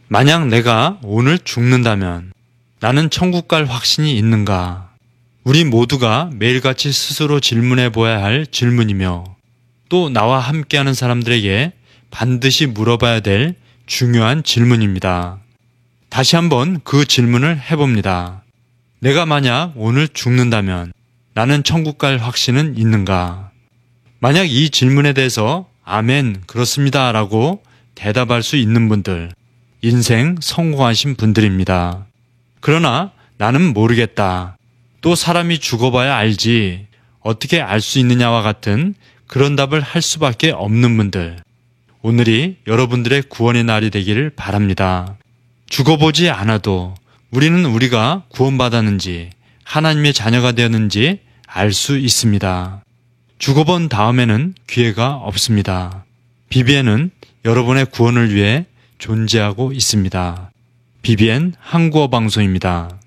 만약 내가 오늘 죽는다면 나는 천국 갈 확신이 있는가? 우리 모두가 매일같이 스스로 질문해 보아야 할 질문이며 또 나와 함께하는 사람들에게 반드시 물어봐야 될 중요한 질문입니다. 다시 한번 그 질문을 해봅니다. 내가 만약 오늘 죽는다면 나는 천국 갈 확신은 있는가? 만약 이 질문에 대해서 아멘, 그렇습니다 라고 대답할 수 있는 분들, 인생 성공하신 분들입니다. 그러나 나는 모르겠다. 또 사람이 죽어봐야 알지. 어떻게 알 수 있느냐와 같은 그런 답을 할 수밖에 없는 분들. 오늘이 여러분들의 구원의 날이 되기를 바랍니다. 죽어보지 않아도 우리는 우리가 구원받았는지 하나님의 자녀가 되었는지 알 수 있습니다. 죽어본 다음에는 기회가 없습니다. BBN은 여러분의 구원을 위해 존재하고 있습니다. BBN 한국어 방송입니다.